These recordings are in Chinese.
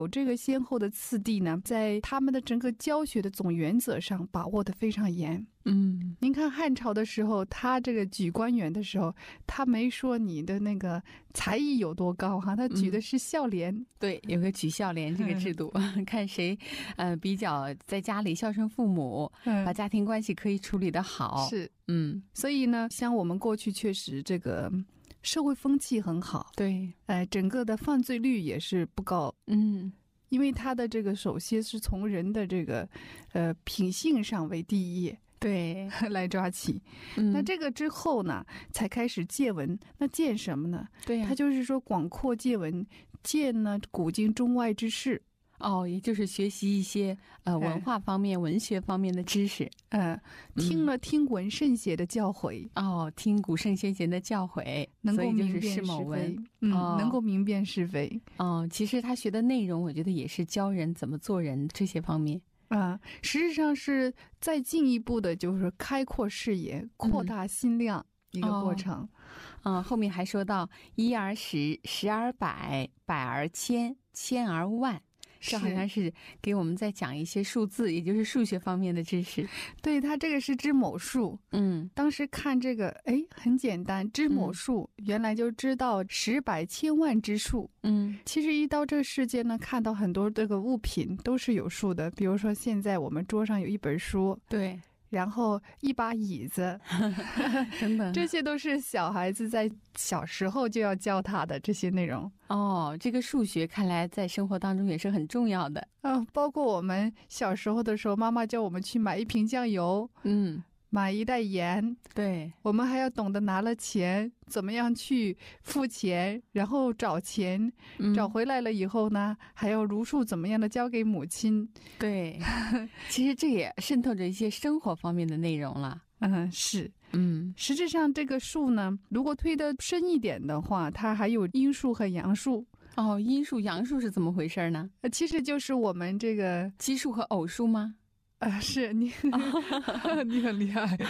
有这个先后的次第呢，在他们的整个教学的总原则上把握得非常严。您看汉朝的时候，他这个举官员的时候，他没说你的那个才艺有多高哈，他举的是孝廉。 对，有个举孝廉这个制度，看谁比较在家里孝顺父母，把家庭关系可以处理得好。 是，所以呢，像我们过去确实这个社会风气很好， 对， 整个的犯罪率也是不高。因为他的这个首先是从人的这个品性上为第一。 对， 来抓起。那这个之后呢，才开始戒文。那戒什么呢？ 对呀， 他就是说广阔戒文，戒呢古今中外之事。 也就是学习一些文化方面、文学方面的知识。 听了听闻圣贤的教诲。 听古圣先贤的教诲， 能够明辨是某文。 能够明辨是非。 其实他学的内容，我觉得也是教人怎么做人这些方面。 实际上是再进一步的，就是开阔视野、扩大心量一个过程。 后面还说到一而十，十而百，百而千，千而万。这好像是给我们在讲一些数字，也就是数学方面的知识。 对，它这个是知某数。当时看这个，很简单，知某数，原来就知道十百千万之数。其实一到这个世界呢，看到很多这个物品都是有数的，比如说现在我们桌上有一本书， 对， 然后一把椅子等等， 这些都是小孩子在小时候就要教他的这些内容。 这个数学看来在生活当中也是很重要的。 包括我们小时候的时候，妈妈叫我们去买一瓶酱油，买一袋盐， 对， 我们还要懂得拿了钱怎么样去付钱，然后找钱，找回来了以后呢，还要如数怎么样的交给母亲。 对，其实这也渗透着一些生活方面的内容了。 是。实质上这个数呢，如果推得深一点的话，它还有阴数和阳数。 阴数阳数是怎么回事呢？ 其实就是我们这个奇数和偶数吗？ 是你你很厉害。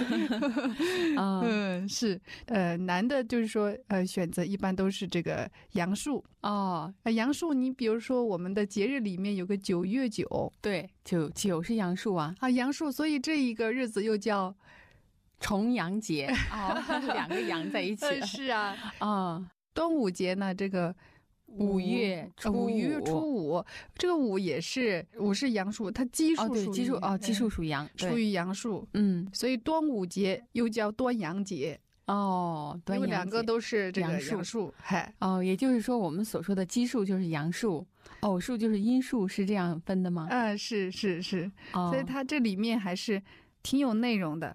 是男的就是说选择一般都是这个阳数。阳数你比如说我们的节日里面有个9月9， 对，9是阳数啊。 阳数，所以这一个日子又叫重阳节。两个阳在一起。 是啊。端午节呢，这个 5月初 5，这个5也是5是阳数，它奇数属于奇数属阳， 属于阳数。所以端午节又叫端阳节。因为两个都是这个阳数。 也就是说我们所说的奇数就是阳数，偶数就是阴数，是这样分的吗？ 是。所以它这里面还是挺有内容的。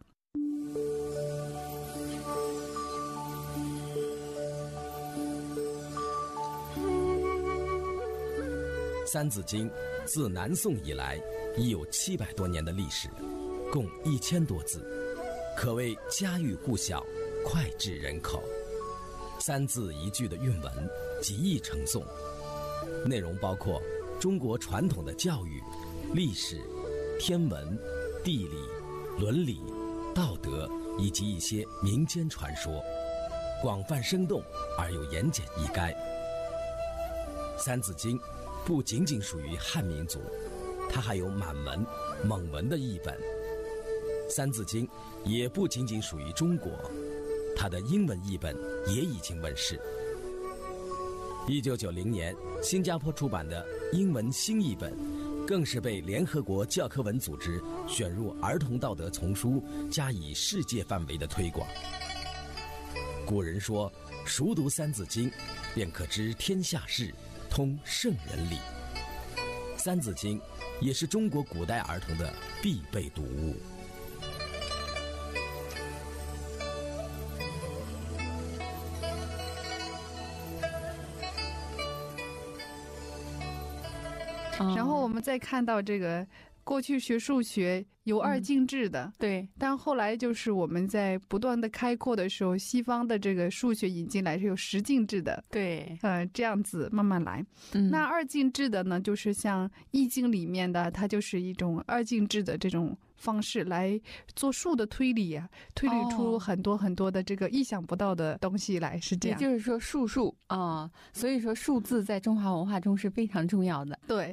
三字经自南宋以来已有700多年的历史，共1000多字，可谓家喻户晓，脍炙人口。3字一句的韵文极易称颂，内容包括中国传统的教育、历史、天文、地理、伦理、道德以及一些民间传说，广泛生动而又言简意赅。三字经不仅仅属于汉民族，它还有满文、蒙文的译本。三字经也不仅仅属于中国，它的英文译本也已经问世。1990年，新加坡出版的英文新译本，更是被联合国教科文组织选入儿童道德丛书，加以世界范围的推广。古人说，熟读三字经，便可知天下事，通圣人理。三字经也是中国古代儿童的必备读物。 然后我们再看到这个过去学数学有2进制的， 对， 但后来就是我们在不断的开阔的时候，西方的这个数学引进来是有10进制的， 对， 这样子慢慢来。那2进制的呢，就是像易经里面的，它就是一种2进制的这种方式来做数的推理啊，推理出很多很多的这个意想不到的东西来，是这样。 也就是说数啊，所以说数字在中华文化中是非常重要的。 对，